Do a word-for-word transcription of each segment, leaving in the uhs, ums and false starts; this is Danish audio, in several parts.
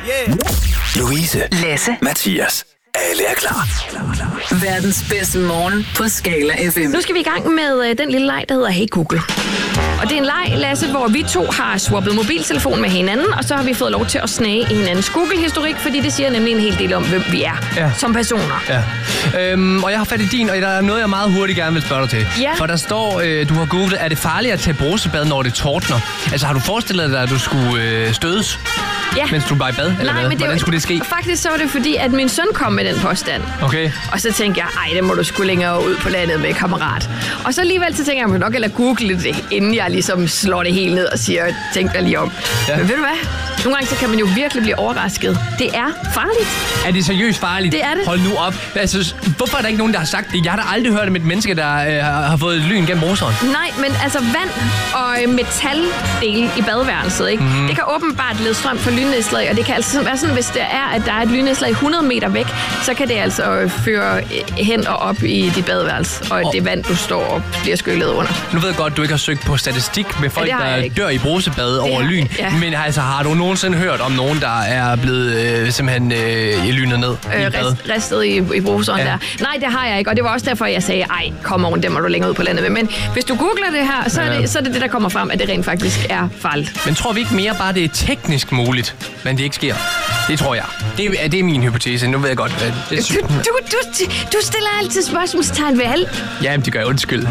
Yeah. Louise, Lasse, Mathias. Alle er klar. verdens bedste morgen på Skala F M. Nu skal vi i gang med øh, den lille leg, der hedder Hey Google. Og det er en leg, Lasse, hvor vi to har swappet mobiltelefon med hinanden, og så har vi fået lov til at snage i hinandens Google-historik, fordi det siger nemlig en hel del om, hvem vi er Ja. som personer. Ja. Øhm, og jeg har fat i din, og der er noget, jeg meget hurtigt gerne vil spørge dig til. Ja. For der står, øh, du har googlet, er det farligt at tage brusebad, når det tordner? Altså, har du forestillet dig, at du skulle øh, stødes, Ja. mens du var i bad? Eller Nej, hvad? men det Hvordan var, skulle det ske? Faktisk så var det fordi, at min søn kom med den påstand. Okay. Og så tænkte jeg, ej, det må du sgu længere ud på landet med, kammerat. Og så alligevel så tænker jeg, jeg må nok eller google det, inden jeg ligesom slår det helt ned og siger, tænk dig lige om. Ja. Men ved du hvad? Nogle gange så kan man jo virkelig blive overrasket. Det er farligt. Er det seriøst farligt? Det er det. Hold nu op. Altså, hvorfor er der ikke nogen, der har sagt det? Jeg har da aldrig hørt om et menneske, der øh, har fået lyn gennem bruseren. Nej, men altså vand og øh, metaldele i badeværelset, ikke? Mm-hmm. Det kan åbenbart lede strøm for lynnedslag, og det kan altså være sådan, hvis det er, at der er et lynnedslag hundrede meter væk, så kan det altså øh, føre øh, hen og op i dit badeværelse, og Oh. det vand, du står og bliver skyllet under. Nu ved jeg godt, du ikke har søgt på statistik med folk, Ja, det har der jeg ikke. dør i brusebad over har- lyn. ja. Men altså, har du nogensinde hørt om nogen, der er blevet øh, simpelthen øh, lynet ned Øh, i bad? rist, ristet i, i bruseren Ja. der. Nej, det har jeg ikke, og det var også derfor, jeg sagde, ej, kom on, det må du længere ud på landet med. Men hvis du googler det her, så er, Ja. det, så er det det, der kommer frem, at det rent faktisk er farligt. Men tror vi ikke mere bare, det er teknisk muligt, men det ikke sker? Det tror jeg. Det er, det er min hypotese. Nu ved jeg godt, hvad det Du, du, du, du stiller altid spørgsmålstegn ved alt. Jamen, det gør jeg undskyld.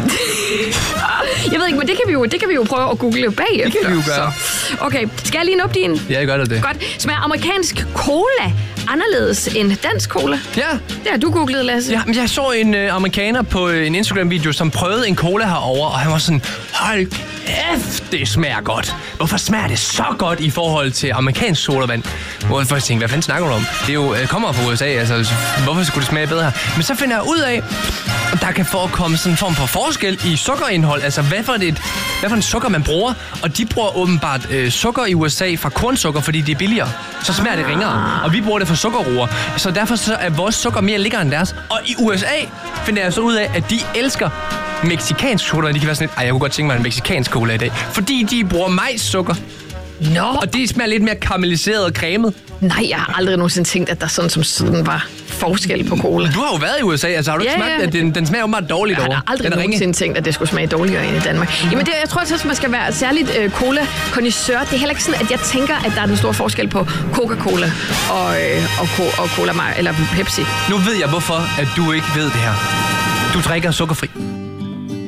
Jeg ved ikke, men det kan vi jo, det kan vi jo prøve at google bagefter. Det kan vi jo gøre. Så. Okay, skal jeg lige nå op din? Ja, jeg gør det. Godt. Smager amerikansk cola anderledes end dansk cola? Ja. Det har du googlet, Lasse. Ja, men jeg så en øh, amerikaner på øh, en Instagram-video, som prøvede en cola herover, og han var sådan, hold kæft, det smager godt. Hvorfor smager det så godt i forhold til amerikansk sodavand? Hvorfor jeg tænkte, hvad fanden snakker du om? Det er jo, øh, kommer fra U S A, altså hvorfor skulle det smage bedre her? Men så finder jeg ud af, at der kan forekomme sådan en form for forskel i sukkerindhold. Altså, hvad for, et, hvad for en sukker man bruger. Og de bruger åbenbart øh, sukker i U S A fra kornsukker, fordi det er billigere. Så smager det ringere. Og vi bruger det fra sukkerroer. Så derfor så er vores sukker mere lækker end deres. Og i U S A finder jeg så ud af, at de elsker mexikansk cola. De kan være sådan lidt, ej, jeg kunne godt tænke mig en mexikansk cola i dag. Fordi de bruger majssukker. Nå. Og det smager lidt mere karamelliseret og cremet. Nej, jeg har aldrig nogensinde tænkt, at der sådan som sådan var forskel på cola. Du har jo været i U S A, altså har du ikke Ja, smagt, ja. at den, den smager jo meget dårligt Jeg over? har aldrig Den er ringe. nogensinde tænkt, at det skulle smage dårligere end i Danmark. Jamen, det, jeg tror også, at man skal være særligt øh, cola-kondisseur. Det er heller ikke sådan, at jeg tænker, at der er den store forskel på Coca-Cola og, øh, og, co- og Cola eller Pepsi. Nu ved jeg, hvorfor at du ikke ved det her. Du drikker sukkerfri.